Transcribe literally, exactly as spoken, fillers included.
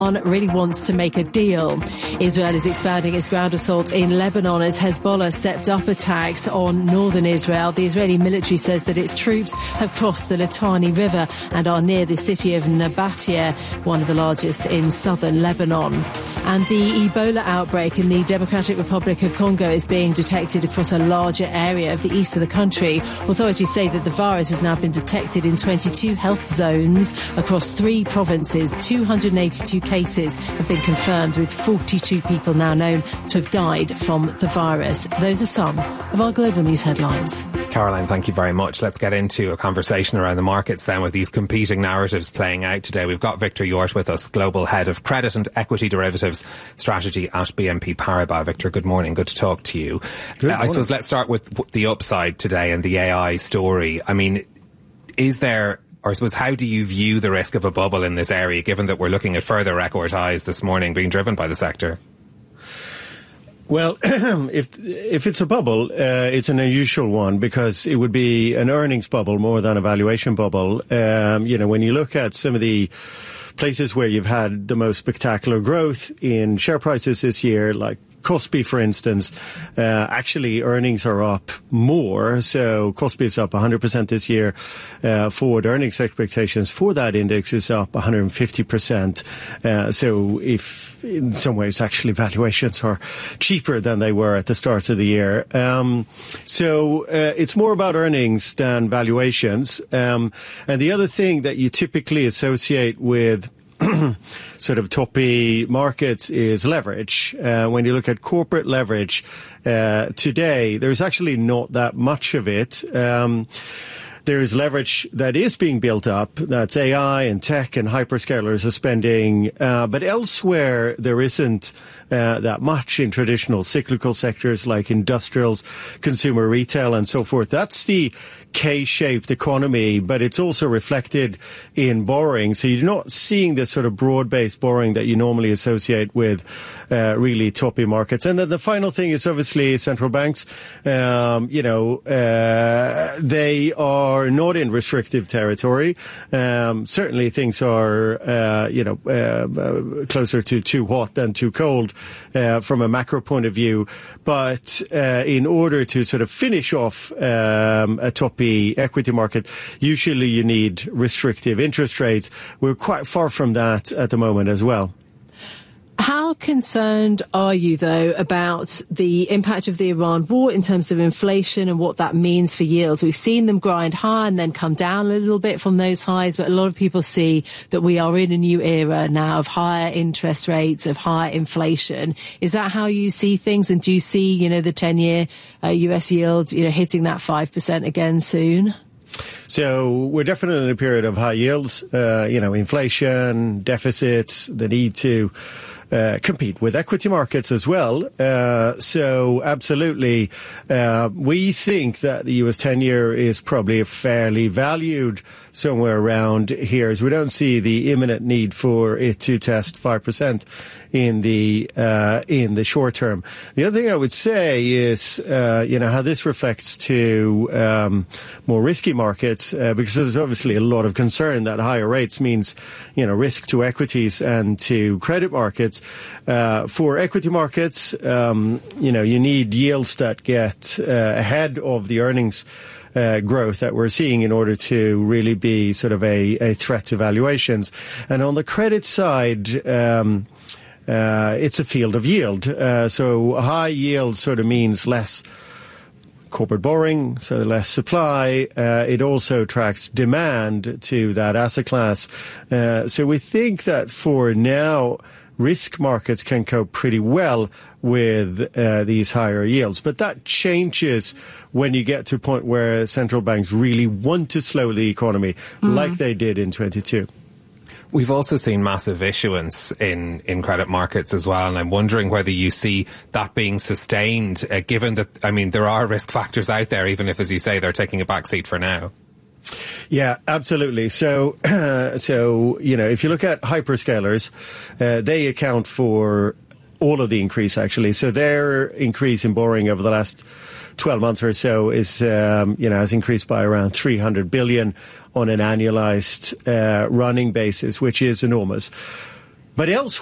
really wants to make a deal. Israel is expanding its ground assault in Lebanon as Hezbollah stepped up attacks on northern Israel. The Israeli military says that its troops have crossed the Litani River and are near the city of Nabatea, one of the largest in southern Lebanon. And the Ebola outbreak in the Democratic Republic of Congo is being detected across a larger area of the east of the country. Authorities say that the virus has now been detected in twenty-two health zones across three provinces. two hundred eighty-two cases have been confirmed, with forty-two people now known to have died from the virus. Those are some of our global news headlines. Caroline, thank you very much. Let's get into a conversation around the markets then, with these competing narratives playing out today. We've got Victor Yort with us, Global Head of Credit and Equity Derivatives Strategy at B N P Paribas. Victor, good morning. Good to talk to you. Good uh, I suppose let's start with the upside today and the A I story. I mean, is there, or I suppose, how do you view the risk of a bubble in this area, given that we're looking at further record highs this morning being driven by the sector? Well, if if it's a bubble, uh, it's an unusual one, because it would be an earnings bubble more than a valuation bubble. Um, you know, when you look at some of the places where you've had the most spectacular growth in share prices this year, like Kospi, for instance, uh, actually earnings are up more. So Kospi is up one hundred percent this year. Uh, forward earnings expectations for that index is up one hundred fifty percent. Uh, so if in some ways actually valuations are cheaper than they were at the start of the year. Um, so uh, it's more about earnings than valuations. Um, and the other thing that you typically associate with sort of toppy markets is leverage. Uh, when you look at corporate leverage uh, today, there's actually not that much of it. Um, there is leverage that is being built up. That's A I and tech and hyperscalers are spending. Uh, but elsewhere, there isn't uh, that much in traditional cyclical sectors like industrials, consumer retail, and so forth. That's the K-shaped economy, but it's also reflected in borrowing. So you're not seeing this sort of broad-based borrowing that you normally associate with uh, really toppy markets. And then the final thing is obviously central banks. Um, you know, uh, they are not in restrictive territory. Um, certainly things are, uh, you know, uh, closer to too hot than too cold uh, from a macro point of view. But uh, in order to sort of finish off um, a toppy equity market, usually you need restrictive interest rates. We're quite far from that at the moment as well. How concerned are you, though, about the impact of the Iran war in terms of inflation and what that means for yields? We've seen them grind high and then come down a little bit from those highs, but a lot of people see that we are in a new era now of higher interest rates, of higher inflation. Is that how you see things? And do you see, you know, the ten-year uh, U S yield, you know, hitting that five percent again soon? So we're definitely in a period of high yields, uh, you know, inflation, deficits, the need to Uh, compete with equity markets as well. Uh, so absolutely, uh, we think that the U S ten-year is probably fairly valued somewhere around here, as we don't see the imminent need for it to test five percent in the uh, in the short term. The other thing I would say is, uh, you know, how this reflects to um, more risky markets, uh, because there's obviously a lot of concern that higher rates means, you know, risk to equities and to credit markets. Uh, for equity markets, um, you know, you need yields that get uh, ahead of the earnings Uh, growth that we're seeing in order to really be sort of a, a threat to valuations. And on the credit side, um, uh, it's a field of yield. Uh, so high yield sort of means less corporate borrowing, so less supply. Uh, it also attracts demand to that asset class. Uh, so we think that for now, risk markets can cope pretty well with uh, these higher yields. But that changes when you get to a point where central banks really want to slow the economy, mm. like they did in twenty-two. We've also seen massive issuance in, in credit markets as well, and I'm wondering whether you see that being sustained, uh, given that, I mean, there are risk factors out there, even if, as you say, they're taking a backseat for now. Yeah, absolutely. So, uh, so you know, if you look at hyperscalers, uh, they account for all of the increase, actually. So their increase in borrowing over the last twelve months or so is, um, you know, has increased by around three hundred billion on an annualized uh, running basis, which is enormous. But elsewhere,